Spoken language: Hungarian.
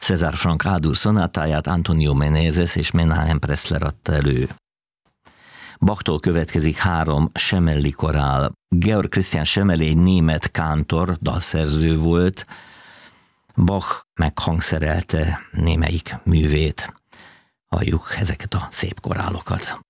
César Franck A-dur szonátáját Antonio Menézes és Menahem Pressler adta elő. Bachtól következik 3 Semmelli korál. Georg Christian Semmelli egy német kántor, dalszerző volt. Bach meghangszerelte némelyik művét. Halljuk ezeket a szép korálokat.